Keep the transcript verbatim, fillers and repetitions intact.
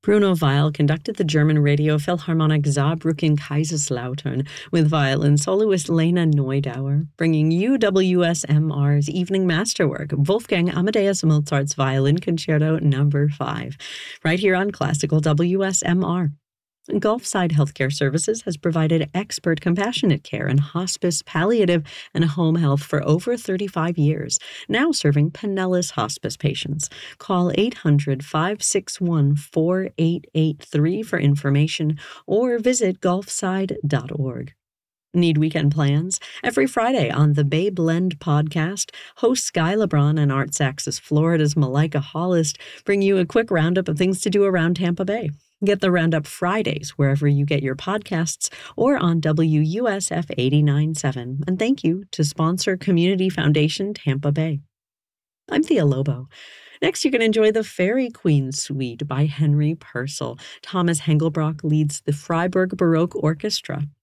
Bruno Weil conducted the German Radio Philharmonic Saarbrücken Kaiserslautern with violin soloist Lena Neudauer, bringing you W S M R's evening masterwork, Wolfgang Amadeus Mozart's Violin Concerto Number five, right here on Classical W S M R. Gulfside Healthcare Services has provided expert compassionate care in hospice, palliative, and home health for over thirty-five years, now serving Pinellas hospice patients. Call eight hundred, five six one, four eight eight three for information or visit gulfside dot org. Need weekend plans? Every Friday on the Bay Blend podcast, host Sky LeBron and Arts Axis Florida's Malika Hollist bring you a quick roundup of things to do around Tampa Bay. Get the Roundup Fridays wherever you get your podcasts or on W U S F eighty-nine point seven. And thank you to sponsor Community Foundation Tampa Bay. I'm Thea Lobo. Next, you can enjoy the Fairy Queen Suite by Henry Purcell. Thomas Hengelbrock leads the Freiburg Baroque Orchestra.